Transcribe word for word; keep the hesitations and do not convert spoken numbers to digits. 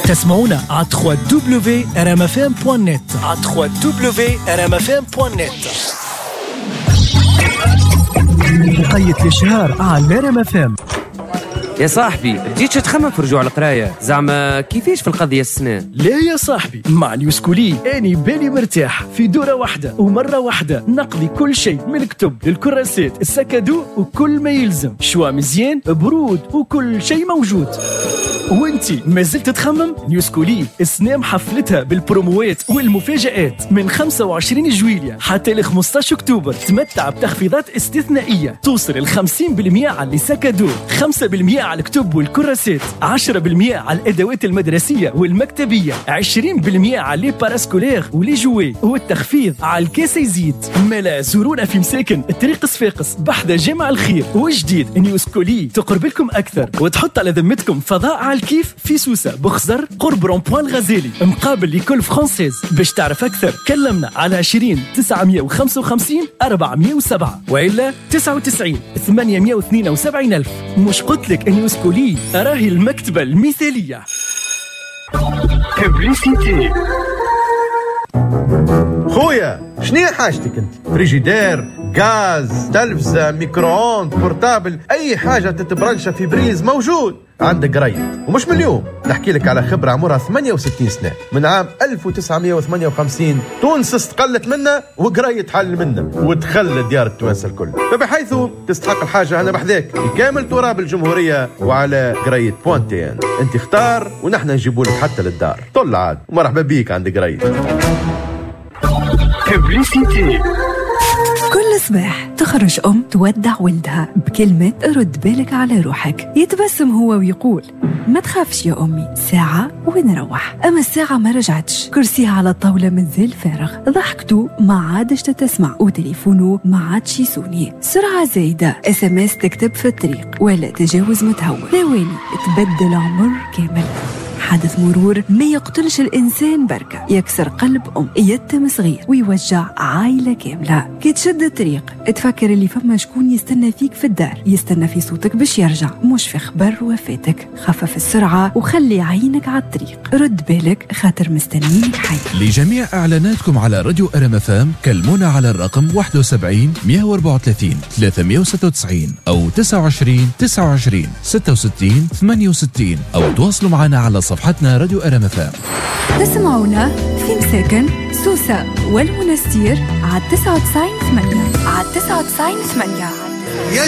تسمعونا على دبليو دبليو دبليو دوت ار ام اف ام دوت نت على دبليو دبليو دبليو دوت ار ام اف ام دوت نت. بقية الشهر على ار ام اف ام. يا صاحبي بديتش تخمم في رجوع القرايه، زعما كيفاش في القضيه السنان؟ لا يا صاحبي، مع نيوسكولي اني بالي مرتاح في دوره واحده ومره واحده نقضي كل شيء من الكتب للكراسات السكادو وكل ما يلزم، شوا مزيان برود وكل شيء موجود. وانتي ما زلت تخمم؟ نيوسكولي السنام حفلتها بالبروموات والمفاجآت من خمسة وعشرين جويلية حتى ل خمسطاش أكتوبر. تمتع بتخفيضات استثنائية توصل ل خمسين بالمئة على السكادو، خمسة بالمئة على الكتب والكراسات، عشرة بالمئة على الأدوات المدرسية والمكتبية، عشرين بالمئة على لي باراسكولير ولي جوي، والتخفيض على الكاس يزيد. ملا زورونا في مساكن الطريق صفاقس بحذا جامع الخير. وجديد نيوسكولي تقرب لكم أكثر وتحط على ذمتكم فضاء على الكيف في سوسة بخزر قرب رونبوان الغزالي مقابل ليكول فرانسيز. باش تعرف أكثر كلمنا على عشرين تسعمية وخمسة وخمسين أربعمية وسبعة وإلا تسعة وتسعين ثمانمية واثنين وسبعين ألف. مش قلت لك نيوسكولي راهي المكتبة المثالية. ببليسيتي. خويا شنو حاجتك انت؟ فريجيدير، غاز، تلفزة، ميكرووند، بورتابل، اي حاجة تتبرنشة في بريز موجود عندك قريت. ومش من اليوم، نحكي لك على خبرة عمرها ثمانية وستين سنة. من عام ألف وتسعمية وثمانية وخمسين تونس استقلت منا وقريت حل منا وتخلى ديار التوانسة الكل، فبحيث تستحق الحاجة أنا بحذاك بكامل تراب الجمهورية وعلى قريت بوانتين. انت اختار ونحن نجيبولك حتى للدار. طل عاد ومرحبا بيك عند قريت. ببليسيتي. كل صباح تخرج أم تودع ولدها بكلمة رد بالك على روحك. يتبسم هو ويقول ما تخافش يا أمي، ساعة ونروح. أما الساعة ما رجعتش، كرسيها على الطاولة مازال فارغ، ضحكته ما عادش تتسمع، وتليفونه ما عادش يسوني، سرعة زايدة، اس ام اس تكتب في الطريق، ولا تجاوز متهور. ثواني تبدل عمر كامل. حدث مرور ما يقتلش الإنسان بركة، يكسر قلب أم، يتم صغير، ويوجع عائلة كاملة. كي تشد الطريق تفكر اللي فما شكون يستنى فيك في الدار، يستنى في صوتك باش يرجع، مش في خبر وفاتك. خفف السرعة وخلي عينك على الطريق، رد بالك خاطر مستنيك حي. لجميع إعلاناتكم على راديو ار ام اف ام كلمونا على الرقم واحد وسبعين مية وأربعة وثلاثين ثلاثمية وستة وتسعين أو تسعة وعشرين تسعة وعشرين ستة وستين ثمانية وستين أو تواصلوا معنا على صفحتنا راديو ار ام اف ام. تسمعونا في مساكن سوسة والمنستير على تسعة وتسعين ثمانية على تسعة وتسعين ثمانية. يا